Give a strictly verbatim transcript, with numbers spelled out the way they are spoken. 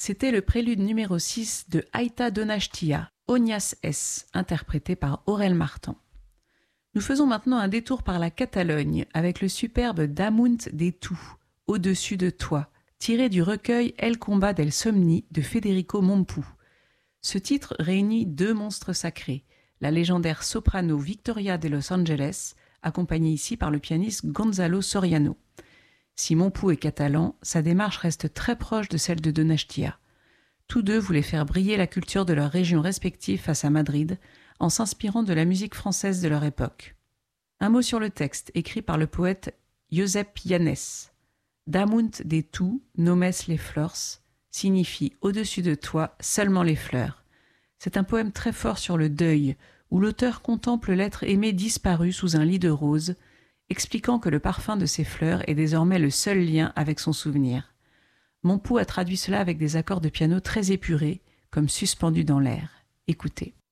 C'était le prélude numéro six de Aita Donachtia, Ognas S, interprété par Aurel Martan. Nous faisons maintenant un détour par la Catalogne avec le superbe Damunt de tu, Au-dessus de toi, tiré du recueil El combat del somni de Federico Mompou. Ce titre réunit deux monstres sacrés, la légendaire soprano Victoria de Los Angeles, accompagnée ici par le pianiste Gonzalo Soriano. Si Mompou est catalan, sa démarche reste très proche de celle de Donachtia. Tous deux voulaient faire briller la culture de leurs régions respectives face à Madrid, en s'inspirant de la musique française de leur époque. Un mot sur le texte, écrit par le poète Josep Llanes. Damunt de tu, nomes les flors, signifie au-dessus de toi seulement les fleurs. C'est un poème très fort sur le deuil, où l'auteur contemple l'être aimé disparu sous un lit de roses, expliquant que le parfum de ces fleurs est désormais le seul lien avec son souvenir. Mompou a traduit cela avec des accords de piano très épurés, comme suspendus dans l'air. Écoutez.